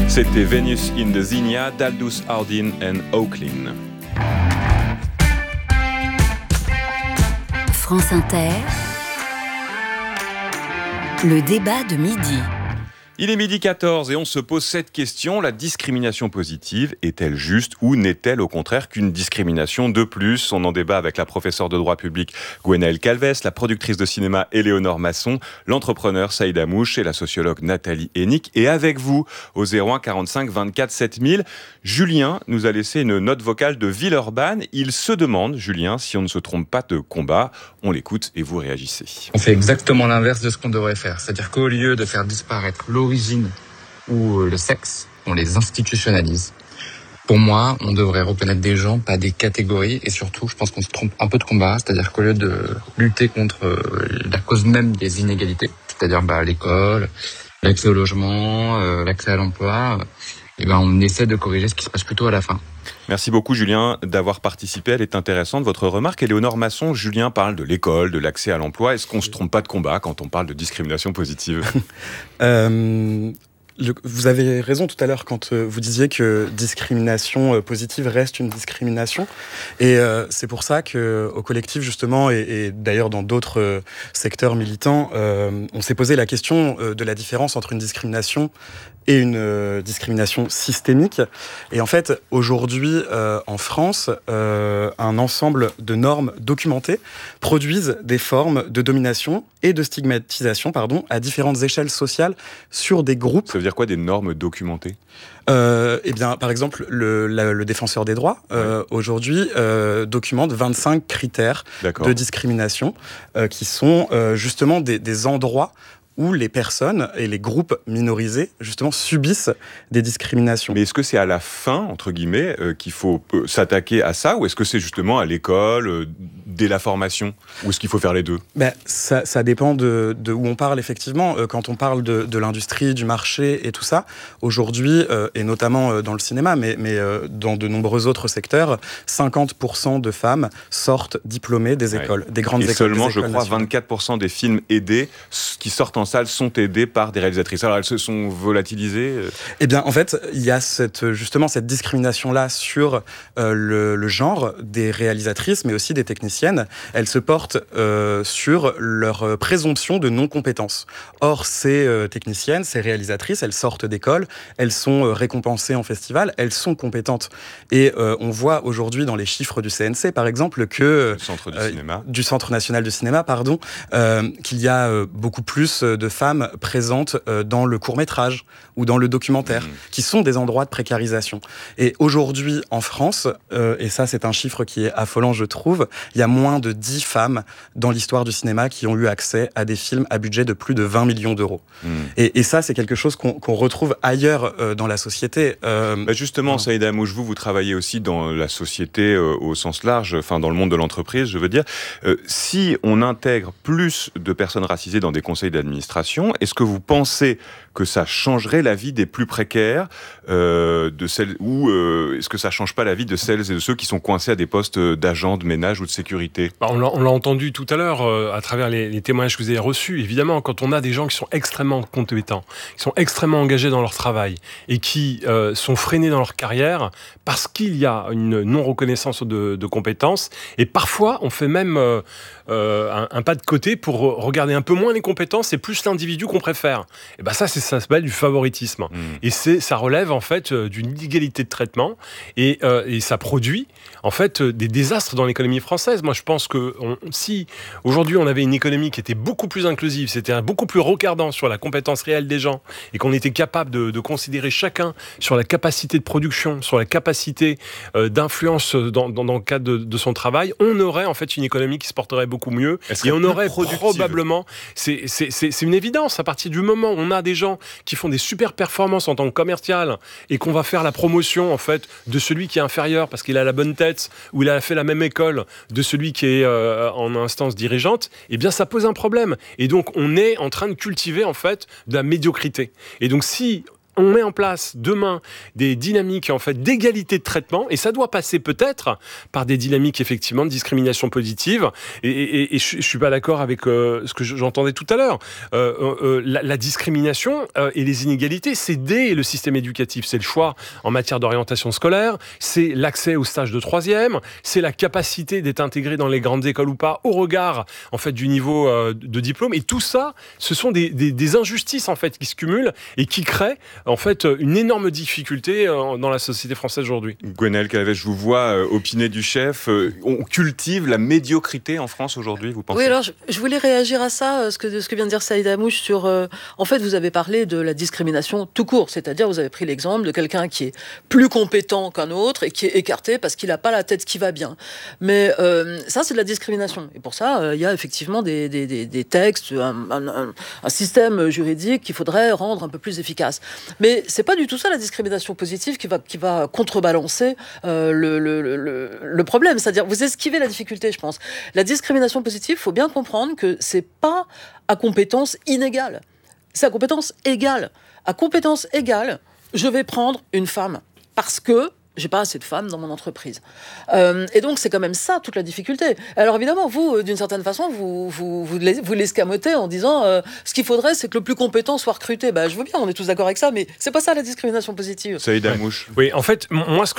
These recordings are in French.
C'était Venus in the Zinnia d'Aldous Hardin and Oaklin. France Inter, le débat de midi. Il est 12h14 et on se pose cette question, la discrimination positive est-elle juste ou n'est-elle au contraire qu'une discrimination de plus ? On en débat avec la professeure de droit public Gwenaëlle Calves, la productrice de cinéma Éléonore Masson, l'entrepreneur Saïd Amouche et la sociologue Nathalie Hennick. Et avec vous, au 01 45 24 7000, Julien nous a laissé une note vocale de Villeurbanne. Il se demande, Julien, si on ne se trompe pas de combat. On l'écoute et vous réagissez. On fait exactement l'inverse de ce qu'on devrait faire. C'est-à-dire qu'au lieu de faire disparaître l'origine ou le sexe, on les institutionnalise. Pour moi, on devrait reconnaître des gens, pas des catégories. Et surtout, je pense qu'on se trompe un peu de combat. C'est-à-dire qu'au lieu de lutter contre la cause même des inégalités, c'est-à-dire l'école, l'accès au logement, l'accès à l'emploi, on essaie de corriger ce qui se passe plutôt à la fin. Merci beaucoup Julien d'avoir participé, elle est intéressante votre remarque. Éléonore Masson, Julien parle de l'école, de l'accès à l'emploi. Est-ce qu'on ne se trompe pas de combat quand on parle de discrimination positive ? Vous avez raison tout à l'heure quand vous disiez que discrimination positive reste une discrimination. Et c'est pour ça qu'au collectif, justement, et d'ailleurs dans d'autres secteurs militants, on s'est posé la question de la différence entre une discrimination et une discrimination systémique. Et en fait, aujourd'hui, en France, un ensemble de normes documentées produisent des formes de domination et de stigmatisation, à différentes échelles sociales sur des groupes. Ça veut dire quoi, des normes documentées ? Par exemple, le défenseur des droits, aujourd'hui, documente 25 critères de discrimination qui sont justement des endroits où les personnes et les groupes minorisés, justement, subissent des discriminations. Mais est-ce que c'est à la fin, entre guillemets, qu'il faut s'attaquer à ça, ou est-ce que c'est justement à l'école, dès la formation, ou est-ce qu'il faut faire les deux ? Ça dépend de où on parle, effectivement. Quand on parle de l'industrie, du marché et tout ça, aujourd'hui, et notamment dans le cinéma, mais dans de nombreux autres secteurs, 50% de femmes sortent diplômées des écoles, des grandes écoles. Et seulement, je crois, nationales. 24% des films aidés qui sortent en salle sont aidés par des réalisatrices. Alors, elles se sont volatilisées ? En fait, il y a cette discrimination-là sur le genre des réalisatrices, mais aussi des techniciennes. Elles se portent sur leur présomption de non-compétence. Or, ces techniciennes, ces réalisatrices, elles sortent d'école, elles sont récompensées en festival, elles sont compétentes. Et on voit aujourd'hui dans les chiffres du CNC, par exemple, que... Du Centre National du Cinéma, qu'il y a beaucoup plus de femmes présentes dans le court-métrage ou dans le documentaire, qui sont des endroits de précarisation. Et aujourd'hui, en France, et ça c'est un chiffre qui est affolant, je trouve, il y a moins de 10 femmes dans l'histoire du cinéma qui ont eu accès à des films à budget de plus de 20 millions d'euros. Et ça, c'est quelque chose qu'on retrouve ailleurs dans la société. Justement, Saïd Amouche, vous travaillez aussi dans la société au sens large, enfin dans le monde de l'entreprise, je veux dire. Si on intègre plus de personnes racisées dans des conseils d'administration, est-ce que vous pensez que ça changerait la vie des plus précaires, de celles, ou est-ce que ça change pas la vie de celles et de ceux qui sont coincés à des postes d'agents de ménage ou de sécurité ? On l'a entendu tout à l'heure à travers les témoignages que vous avez reçus. Évidemment, quand on a des gens qui sont extrêmement compétents, qui sont extrêmement engagés dans leur travail et qui sont freinés dans leur carrière parce qu'il y a une non-reconnaissance de compétences, et parfois on fait même un pas de côté pour regarder un peu moins les compétences et plus l'individu qu'on préfère. Et ça s'appelle du favoritisme. Et ça relève en fait d'une inégalité de traitement et ça produit en fait des désastres dans l'économie française. Moi, je pense que si aujourd'hui on avait une économie qui était beaucoup plus inclusive, c'était beaucoup plus regardant sur la compétence réelle des gens et qu'on était capable de considérer chacun sur la capacité de production, sur la capacité d'influence dans le cadre de son travail, on aurait en fait une économie qui se porterait beaucoup mieux et on aurait probablement, c'est une évidence, à partir du moment où on a des gens qui font des super performances en tant que commercial et qu'on va faire la promotion en fait de celui qui est inférieur parce qu'il a la bonne tête ou il a fait la même école de celui qui est en instance dirigeante, eh bien ça pose un problème. Et donc on est en train de cultiver en fait de la médiocrité. Et donc si on met en place demain des dynamiques en fait d'égalité de traitement, et ça doit passer peut-être par des dynamiques effectivement de discrimination positive. Et je suis pas d'accord avec ce que j'entendais tout à l'heure. La discrimination et les inégalités, c'est dès le système éducatif. C'est le choix en matière d'orientation scolaire, c'est l'accès au stage de 3e, c'est la capacité d'être intégré dans les grandes écoles ou pas, au regard en fait du niveau de diplôme. Et tout ça, ce sont des injustices en fait qui se cumulent et qui créent en fait une énorme difficulté dans la société française aujourd'hui. Gwenaëlle Calvez, je vous vois opiner du chef. On cultive la médiocrité en France aujourd'hui, vous pensez ? Oui, alors je voulais réagir à ça, ce que vient de dire Saïd Amouche sur... en fait, vous avez parlé de la discrimination tout court, c'est-à-dire vous avez pris l'exemple de quelqu'un qui est plus compétent qu'un autre et qui est écarté parce qu'il n'a pas la tête qui va bien. Mais ça, c'est de la discrimination. Et pour ça, il y a effectivement des textes, un système juridique qu'il faudrait rendre un peu plus efficace. Mais c'est pas du tout ça la discrimination positive qui va contrebalancer le problème. C'est-à-dire, vous esquivez la difficulté, je pense. La discrimination positive, il faut bien comprendre que c'est pas à compétence inégale. C'est à compétence égale. À compétence égale, je vais prendre une femme parce que j'ai pas assez de femmes dans mon entreprise. Et donc, c'est quand même ça, toute la difficulté. Alors, évidemment, vous, d'une certaine façon, vous l'escamotez en disant ce qu'il faudrait, c'est que le plus compétent soit recruté. Je veux bien, on est tous d'accord avec ça, mais c'est pas ça la discrimination positive. Saïd Amouche. Oui, en fait,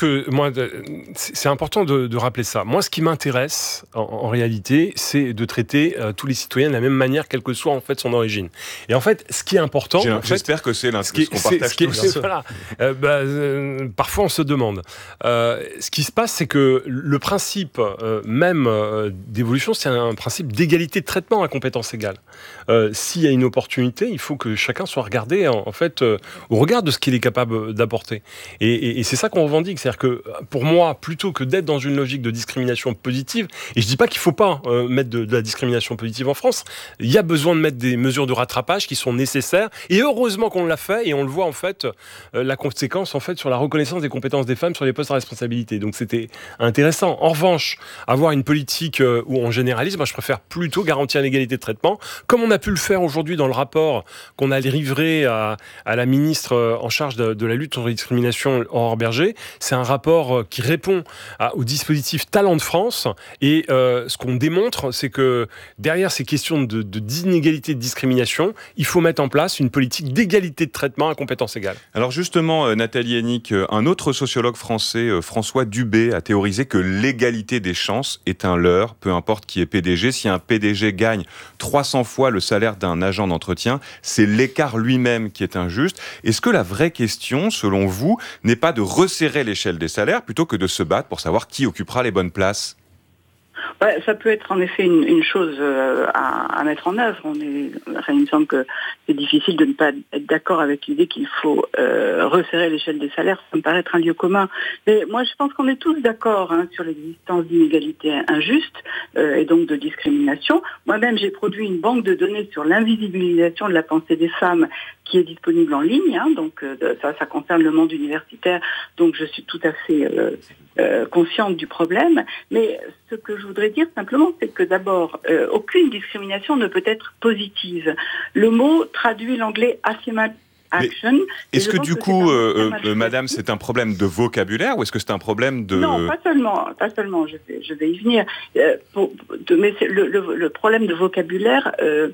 c'est important de rappeler ça. Moi, ce qui m'intéresse, en réalité, c'est de traiter tous les citoyens de la même manière, quelle que soit en fait son origine. Et en fait, ce qui est important... J'espère que c'est ce qu'on partage tous. Voilà. Parfois, on se demande. Ce qui se passe, c'est que le principe même d'évolution, c'est un principe d'égalité de traitement à compétence égale. S'il y a une opportunité, il faut que chacun soit regardé en fait au regard de ce qu'il est capable d'apporter. Et c'est ça qu'on revendique. C'est-à-dire que pour moi, plutôt que d'être dans une logique de discrimination positive, et je dis pas qu'il faut pas mettre de la discrimination positive en France, il y a besoin de mettre des mesures de rattrapage qui sont nécessaires. Et heureusement qu'on l'a fait, et on le voit en fait la conséquence en fait sur la reconnaissance des compétences des femmes sur les postes à responsabilité. Donc c'était intéressant. En revanche, avoir une politique où on généralise, moi je préfère plutôt garantir l'égalité de traitement, comme on a pu le faire aujourd'hui dans le rapport qu'on a livré à la ministre en charge de la lutte contre la discrimination, Aurore Bergé. C'est un rapport qui répond au dispositif Talent de France, et ce qu'on démontre, c'est que derrière ces questions d'inégalité, de discrimination, il faut mettre en place une politique d'égalité de traitement à compétence égale. Alors justement, Nathalie Hennig, un autre sociologue français, François Dubé, a théorisé que l'égalité des chances est un leurre, peu importe qui est PDG. Si un PDG gagne 300 fois le salaire d'un agent d'entretien, c'est l'écart lui-même qui est injuste. Est-ce que la vraie question, selon vous, n'est pas de resserrer l'échelle des salaires plutôt que de se battre pour savoir qui occupera les bonnes places ? Ça peut être en effet une chose à mettre en œuvre. Il me semble que c'est difficile de ne pas être d'accord avec l'idée qu'il faut resserrer l'échelle des salaires. Ça me paraît être un lieu commun. Mais moi, je pense qu'on est tous d'accord sur l'existence d'inégalités injustes et donc de discrimination. Moi-même, j'ai produit une banque de données sur l'invisibilisation de la pensée des femmes qui est disponible en ligne. Donc ça concerne le monde universitaire. Donc je suis tout à fait consciente du problème. Mais ce que je voudrais dire simplement, c'est que d'abord, aucune discrimination ne peut être positive. Le mot traduit l'anglais affirmative action. Est-ce que du coup, madame, c'est un problème de vocabulaire ou est-ce que c'est un problème de... Non, pas seulement, je vais y venir. Mais le problème de vocabulaire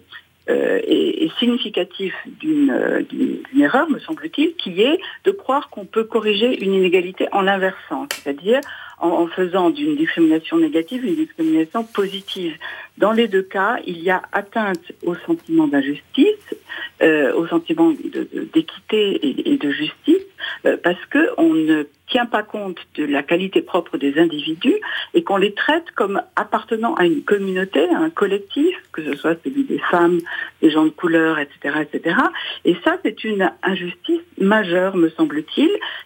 est significatif d'une erreur, me semble-t-il, qui est de croire qu'on peut corriger une inégalité en l'inversant, c'est-à-dire en faisant d'une discrimination négative une discrimination positive. Dans les deux cas, il y a atteinte au sentiment d'injustice, au sentiment d'équité et de justice, parce qu'on ne tient pas compte de la qualité propre des individus et qu'on les traite comme appartenant à une communauté, à un collectif, que ce soit celui des femmes, des gens de couleur, etc., etc. Et ça, c'est une injustice majeure, me semble-t-il,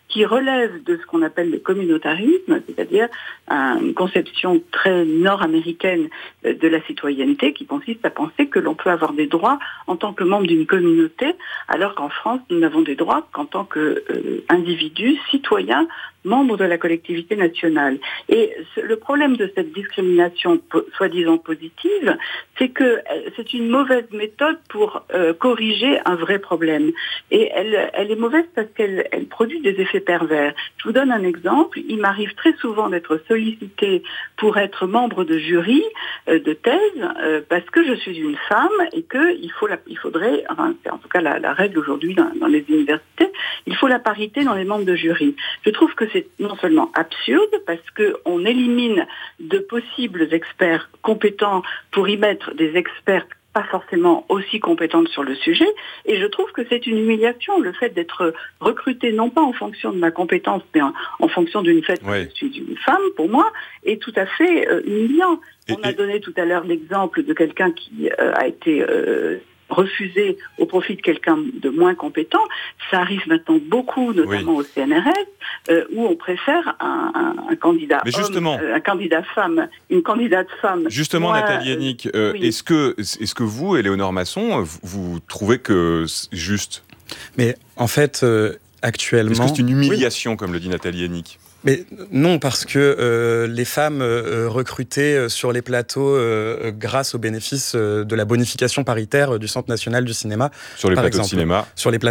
qui relève de ce qu'on appelle le communautarisme, c'est-à-dire une conception très nord-américaine de la citoyenneté qui consiste à penser que l'on peut avoir des droits en tant que membre d'une communauté, alors qu'en France, nous n'avons des droits qu'en tant qu'individus, citoyens, membres de la collectivité nationale. Et le problème de cette discrimination soi-disant positive, c'est que c'est une mauvaise méthode pour corriger un vrai problème. Et elle est mauvaise parce qu'elle produit des effets pervers. Je vous donne un exemple. Il m'arrive très souvent d'être sollicitée pour être membre de jury de thèse parce que je suis une femme et qu'il faudrait, enfin, c'est en tout cas la règle aujourd'hui dans les universités, il faut la parité dans les membres de jury. Je trouve que c'est non seulement absurde parce qu'on élimine de possibles experts compétents pour y mettre des experts pas forcément aussi compétentes sur le sujet, et je trouve que c'est une humiliation, le fait d'être recrutée non pas en fonction de ma compétence, mais en fonction d'une fait que je suis une femme, pour moi, est tout à fait humiliant. On a donné tout à l'heure l'exemple de quelqu'un qui a été refusé au profit de quelqu'un de moins compétent. Ça arrive maintenant beaucoup, notamment au CNRS, où on préfère un candidat homme, un candidat femme, une candidate femme. Justement, Nathalie Hennig, est-ce que vous, Éléonore Masson, vous trouvez que c'est juste ? Mais en fait, actuellement... Est-ce que c'est une humiliation, comme le dit Nathalie Hennig ? Mais non, parce que les femmes recrutées sur les plateaux grâce au bénéfice de la bonification paritaire du Centre national du cinéma, sur les plateaux de cinéma,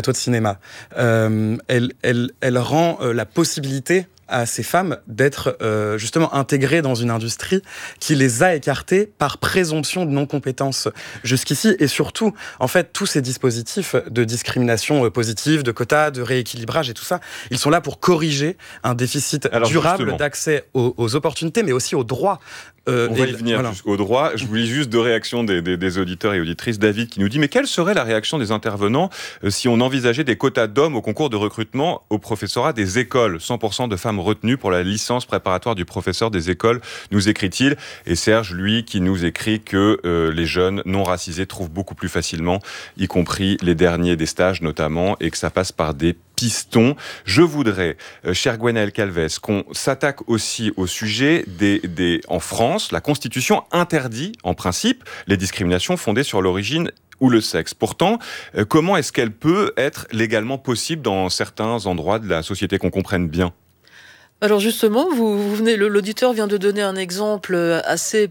elle rend la possibilité à ces femmes d'être justement intégrées dans une industrie qui les a écartées par présomption de non-compétence jusqu'ici. Et surtout, en fait, tous ces dispositifs de discrimination positive, de quotas, de rééquilibrage et tout ça, ils sont là pour corriger un déficit durable d'accès aux opportunités, mais aussi aux droits. On va y venir jusqu'au droit. Je vous lis juste 2 réactions des auditeurs et auditrices. David qui nous dit « Mais quelle serait la réaction des intervenants si on envisageait des quotas d'hommes au concours de recrutement au professorat des écoles ? 100% de femmes retenues pour la licence préparatoire du professeur des écoles, nous écrit-il. » Et Serge, lui, qui nous écrit que les jeunes non racisés trouvent beaucoup plus facilement, y compris les derniers des stages notamment, et que ça passe par des pistons. Je voudrais, chère Gwenaëlle Calvez, qu'on s'attaque aussi au sujet en France, la Constitution interdit, en principe, les discriminations fondées sur l'origine ou le sexe. Pourtant, comment est-ce qu'elle peut être légalement possible dans certains endroits de la société, qu'on comprenne bien ? Alors justement, l'auditeur vient de donner un exemple assez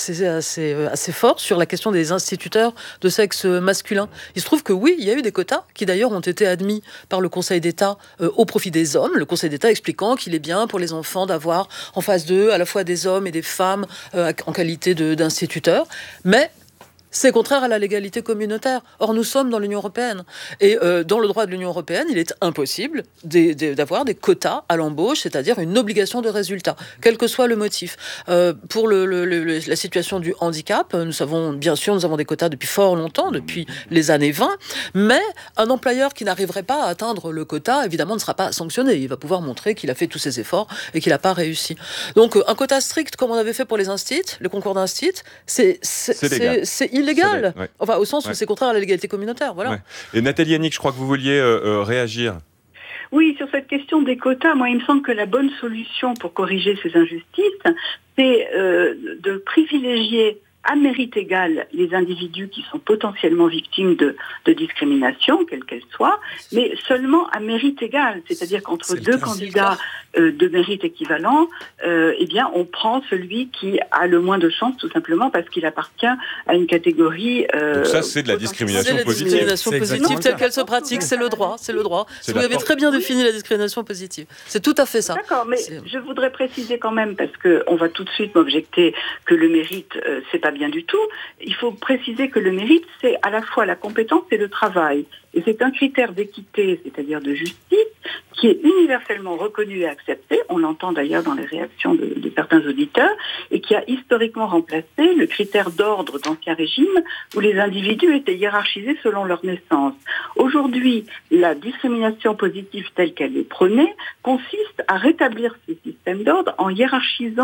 fort sur la question des instituteurs de sexe masculin. Il se trouve que oui, il y a eu des quotas qui d'ailleurs ont été admis par le Conseil d'État au profit des hommes. Le Conseil d'État expliquant qu'il est bien pour les enfants d'avoir en face d'eux à la fois des hommes et des femmes en qualité d'instituteurs. Mais c'est contraire à la légalité communautaire. Or, nous sommes dans l'Union européenne. Et dans le droit de l'Union européenne, il est impossible d'avoir des quotas à l'embauche, c'est-à-dire une obligation de résultat, quel que soit le motif. Pour la situation du handicap, nous avons des quotas depuis fort longtemps, depuis les années 20, mais un employeur qui n'arriverait pas à atteindre le quota, évidemment, ne sera pas sanctionné. Il va pouvoir montrer qu'il a fait tous ses efforts et qu'il n'a pas réussi. Donc, un quota strict, comme on avait fait pour les concours d'instit, c'est illégal. Enfin, au sens où c'est contraire à la légalité communautaire. Voilà. Ouais. Et Nathalie Hennig, je crois que vous vouliez réagir. Oui, sur cette question des quotas, moi, il me semble que la bonne solution pour corriger ces injustices, c'est de privilégier à mérite égal les individus qui sont potentiellement victimes de discrimination, quelle qu'elle soit, mais seulement à mérite égal. C'est-à-dire qu'entre 2 candidats de mérite équivalent, on prend celui qui a le moins de chance, tout simplement parce qu'il appartient à une catégorie... Donc ça, c'est de la discrimination positive. C'est la discrimination positive telle qu'elle se pratique, c'est le droit. Vous avez très bien défini la discrimination positive. C'est tout à fait ça. D'accord, mais je voudrais préciser quand même, parce qu'on va tout de suite m'objecter que le mérite, c'est pas bien du tout. Il faut préciser que le mérite, c'est à la fois la compétence et le travail. Et c'est un critère d'équité, c'est-à-dire de justice, qui est universellement reconnu et accepté, on l'entend d'ailleurs dans les réactions de certains auditeurs, et qui a historiquement remplacé le critère d'ordre d'Ancien Régime, où les individus étaient hiérarchisés selon leur naissance. Aujourd'hui, la discrimination positive telle qu'elle est prônée consiste à rétablir ce système d'ordre en hiérarchisant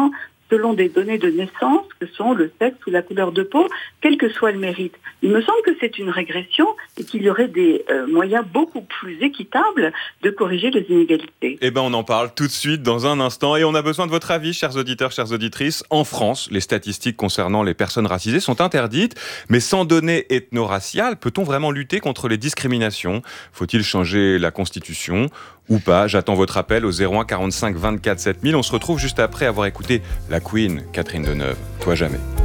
selon des données de naissance que sont le sexe ou la couleur de peau, quel que soit le mérite. Il me semble que c'est une régression et qu'il y aurait des moyens beaucoup plus équitables de corriger les inégalités. Eh bien, on en parle tout de suite dans un instant et on a besoin de votre avis, chers auditeurs, chères auditrices. En France, les statistiques concernant les personnes racisées sont interdites, mais sans données ethno-raciales, peut-on vraiment lutter contre les discriminations ? Faut-il changer la Constitution ou pas? J'attends votre appel au 01 45 24 7000. On se retrouve juste après avoir écouté la Queen, Catherine Deneuve. Toi jamais.